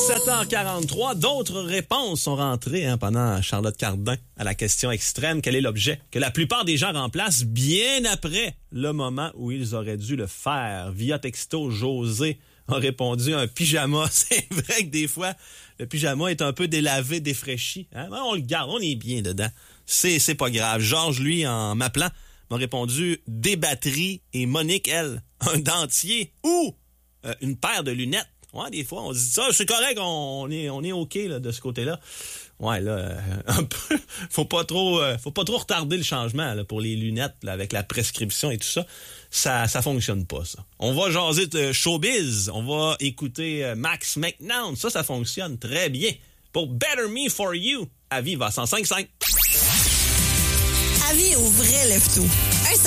7h43, d'autres réponses sont rentrées pendant Charlotte Cardin à la question extrême. Quel est l'objet que la plupart des gens remplacent bien après le moment où ils auraient dû le faire? Via texto, José a répondu un pyjama. C'est vrai que des fois, le pyjama est un peu délavé, défraîchi. On le garde, on est bien dedans. C'est pas grave. Georges, lui, en m'appelant, m'a répondu des batteries et Monique, elle, un dentier ou une paire de lunettes. Ouais, des fois, on se dit ça, c'est correct, on est OK là, de ce côté-là. Ouais, là, un peu, faut pas trop retarder le changement là, pour les lunettes là, avec la prescription et tout ça. Ça fonctionne pas, ça. On va jaser de showbiz, on va écouter Max McNown. Ça fonctionne très bien. Pour Better Me For You, à Viva 105.5. Avis au vrai lève-tôt.